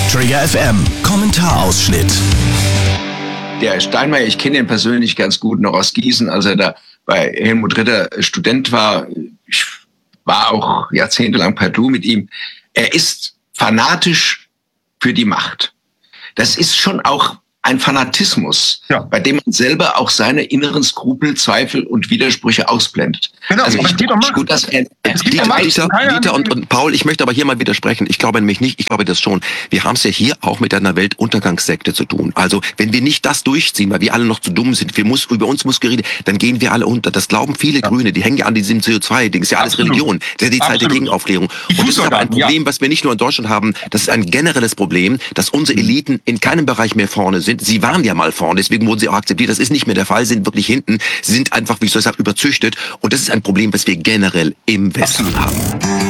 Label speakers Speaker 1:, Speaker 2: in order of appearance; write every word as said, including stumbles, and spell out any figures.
Speaker 1: Trigger F M, Kommentarausschnitt.
Speaker 2: Der Steinmeier, ich kenne ihn persönlich ganz gut noch aus Gießen, als er da bei Helmut Ritter Student war. Ich war auch jahrzehntelang per Du mit ihm. Er ist fanatisch für die Macht. Das ist schon auch ein Fanatismus, ja, bei dem man selber auch seine inneren Skrupel, Zweifel und Widersprüche ausblendet.
Speaker 3: Genau,
Speaker 2: also
Speaker 3: ich
Speaker 2: ich
Speaker 3: glaube
Speaker 2: gut, dass er,
Speaker 4: Dieter, Dieter, Dieter und, und Paul, ich möchte aber hier mal widersprechen. Ich glaube nämlich nicht, ich glaube das schon. Wir haben es ja hier auch mit einer Weltuntergangssekte zu tun. Also, wenn wir nicht das durchziehen, weil wir alle noch zu dumm sind, wir muss, über uns muss geredet, dann gehen wir alle unter. Das glauben viele ja. Grüne, die hängen ja an diesem C O zwei Ding. Das ist ja alles Absolut. Religion. Das ist ja die Zeit Absolut. Der Gegenaufklärung. Und das ist aber ein Problem, ja. was wir nicht nur in Deutschland haben. Das ist ein generelles Problem, dass unsere Eliten in keinem Bereich mehr vorne sind. Sie waren ja mal vorne, deswegen wurden sie auch akzeptiert. Das ist nicht mehr der Fall, sie sind wirklich hinten. Sie sind einfach, wie soll ich sagen, überzüchtet. Und das ist ein Problem, was wir generell im Westen haben.